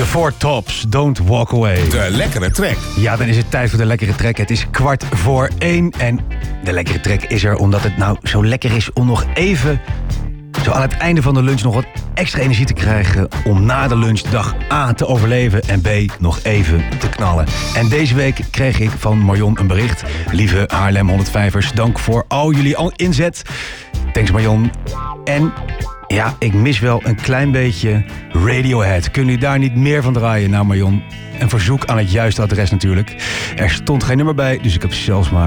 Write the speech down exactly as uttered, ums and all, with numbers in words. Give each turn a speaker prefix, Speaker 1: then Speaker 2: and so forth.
Speaker 1: Four Tops, Don't Walk Away.
Speaker 2: De lekkere track.
Speaker 1: Ja, dan is het tijd voor de lekkere track. Het is kwart voor één en de lekkere track is er omdat het nou zo lekker is om nog even, zo aan het einde van de lunch, nog wat extra energie te krijgen om na de lunch dag A te overleven en B nog even te knallen. En deze week kreeg ik van Marion een bericht. Lieve Haarlem honderdvijfers, dank voor al jullie inzet. Thanks Marion. En ja, ik mis wel een klein beetje Radiohead. Kunnen jullie daar niet meer van draaien? Nou Marion, een verzoek aan het juiste adres natuurlijk. Er stond geen nummer bij, dus ik heb zelfs maar